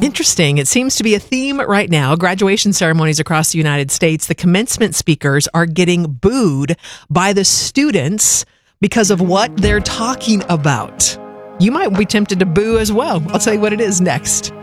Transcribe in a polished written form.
Interesting. It seems to be a theme right now. Graduation ceremonies across the United States, the commencement speakers are getting booed by the students because of what they're talking about. You might be tempted to boo as well. I'll tell you what it is next.